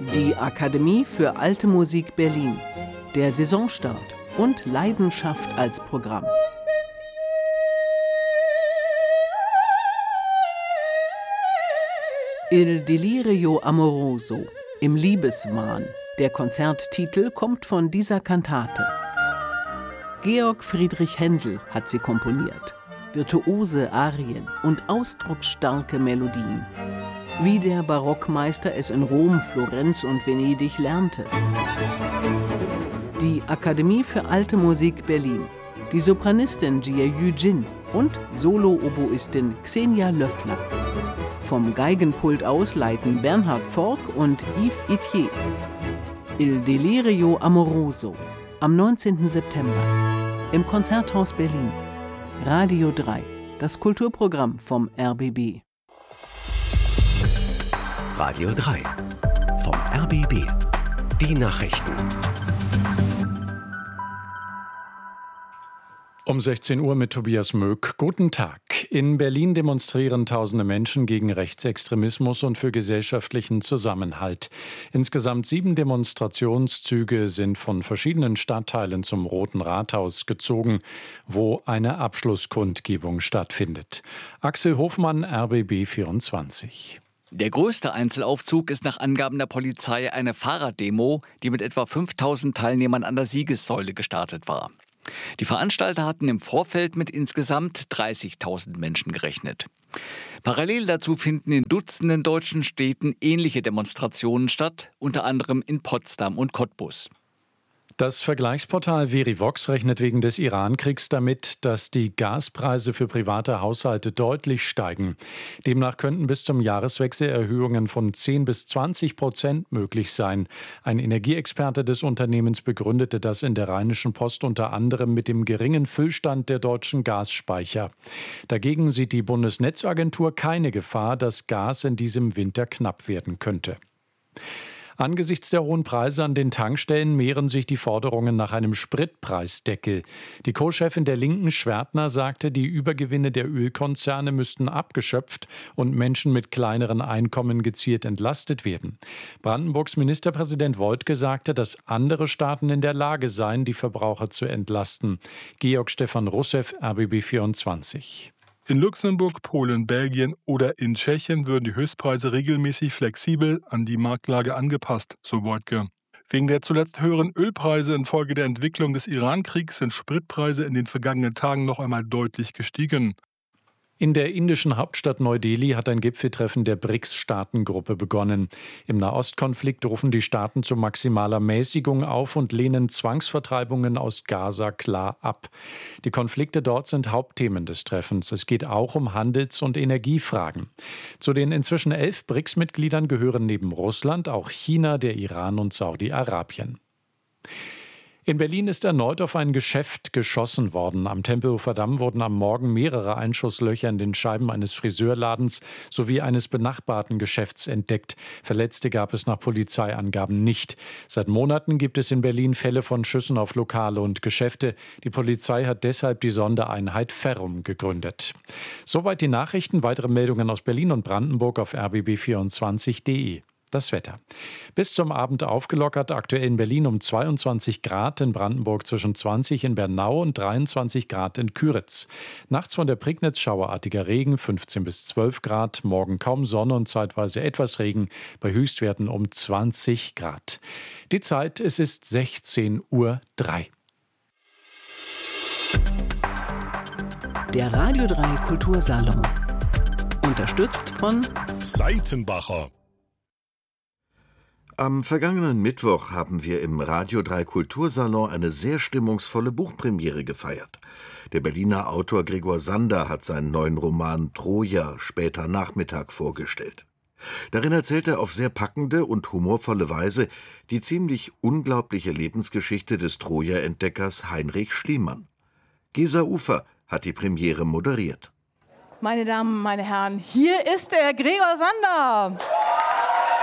Die Akademie für Alte Musik Berlin. Der Saisonstart und Leidenschaft als Programm. Il Delirio Amoroso, im Liebeswahn. Der Konzerttitel kommt von dieser Kantate. Georg Friedrich Händel hat sie komponiert. Virtuose Arien und ausdrucksstarke Melodien. Wie der Barockmeister es in Rom, Florenz und Venedig lernte. Die Akademie für Alte Musik Berlin. Die Sopranistin Jia Yu-jin und Solo-Oboistin Xenia Löffler. Vom Geigenpult aus leiten Bernhard Fork und Yves Itier. Il Delirio Amoroso am 19. September im Konzerthaus Berlin. Radio 3, das Kulturprogramm vom RBB. Radio 3 vom RBB. Die Nachrichten. Um 16 Uhr mit Tobias Möck. Guten Tag. In Berlin demonstrieren tausende Menschen gegen Rechtsextremismus und für gesellschaftlichen Zusammenhalt. Insgesamt 7 Demonstrationszüge sind von verschiedenen Stadtteilen zum Roten Rathaus gezogen, wo eine Abschlusskundgebung stattfindet. Axel Hofmann, RBB 24. Der größte Einzelaufzug ist nach Angaben der Polizei eine Fahrraddemo, die mit etwa 5000 Teilnehmern an der Siegessäule gestartet war. Die Veranstalter hatten im Vorfeld mit insgesamt 30.000 Menschen gerechnet. Parallel dazu finden in Dutzenden deutschen Städten ähnliche Demonstrationen statt, unter anderem in Potsdam und Cottbus. Das Vergleichsportal Verivox rechnet wegen des Iran-Kriegs damit, dass die Gaspreise für private Haushalte deutlich steigen. Demnach könnten bis zum Jahreswechsel Erhöhungen von 10 bis 20% möglich sein. Ein Energieexperte des Unternehmens begründete das in der Rheinischen Post unter anderem mit dem geringen Füllstand der deutschen Gasspeicher. Dagegen sieht die Bundesnetzagentur keine Gefahr, dass Gas in diesem Winter knapp werden könnte. Angesichts der hohen Preise an den Tankstellen mehren sich die Forderungen nach einem Spritpreisdeckel. Die Co-Chefin der Linken, Schwertner, sagte, die Übergewinne der Ölkonzerne müssten abgeschöpft und Menschen mit kleineren Einkommen gezielt entlastet werden. Brandenburgs Ministerpräsident Woidke sagte, dass andere Staaten in der Lage seien, die Verbraucher zu entlasten. Georg Stefan Russev, RBB 24. In Luxemburg, Polen, Belgien oder in Tschechien würden die Höchstpreise regelmäßig flexibel an die Marktlage angepasst, so Woidke. Wegen der zuletzt höheren Ölpreise infolge der Entwicklung des Iran-Kriegs sind Spritpreise in den vergangenen Tagen noch einmal deutlich gestiegen. In der indischen Hauptstadt Neu-Delhi hat ein Gipfeltreffen der BRICS-Staatengruppe begonnen. Im Nahostkonflikt rufen die Staaten zu maximaler Mäßigung auf und lehnen Zwangsvertreibungen aus Gaza klar ab. Die Konflikte dort sind Hauptthemen des Treffens. Es geht auch um Handels- und Energiefragen. Zu den inzwischen 11 BRICS-Mitgliedern gehören neben Russland auch China, der Iran und Saudi-Arabien. In Berlin ist erneut auf ein Geschäft geschossen worden. Am Tempelhofer Damm wurden am Morgen mehrere Einschusslöcher in den Scheiben eines Friseurladens sowie eines benachbarten Geschäfts entdeckt. Verletzte gab es nach Polizeiangaben nicht. Seit Monaten gibt es in Berlin Fälle von Schüssen auf Lokale und Geschäfte. Die Polizei hat deshalb die Sondereinheit Ferrum gegründet. Soweit die Nachrichten. Weitere Meldungen aus Berlin und Brandenburg auf rbb24.de. Das Wetter. Bis zum Abend aufgelockert, aktuell in Berlin um 22 Grad, in Brandenburg zwischen 20 in Bernau und 23 Grad in Küritz. Nachts von der Prignitz schauerartiger Regen, 15 bis 12 Grad, morgen kaum Sonne und zeitweise etwas Regen, bei Höchstwerten um 20 Grad. Die Zeit, es ist 16:03 Uhr. Der Radio 3 Kultursalon. Unterstützt von Seitenbacher. Am vergangenen Mittwoch haben wir im Radio 3 Kultursalon eine sehr stimmungsvolle Buchpremiere gefeiert. Der Berliner Autor Gregor Sander hat seinen neuen Roman Troja später Nachmittag vorgestellt. Darin erzählt er auf sehr packende und humorvolle Weise die ziemlich unglaubliche Lebensgeschichte des Troja-Entdeckers Heinrich Schliemann. Gesa Ufer hat die Premiere moderiert. Meine Damen, meine Herren, hier ist er, Gregor Sander.